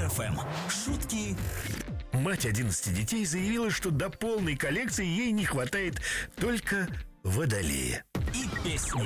Юмор ФМ. Шутки. Мать 11 детей заявила, что до полной коллекции ей не хватает только Водолея. И песни.